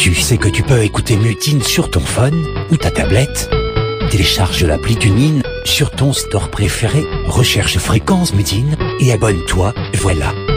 Tu sais que tu peux écouter Mutine sur ton phone ou ta tablette? Télécharge l'appli TuneIn sur ton store préféré, recherche Fréquence Mutine et abonne-toi, voilà.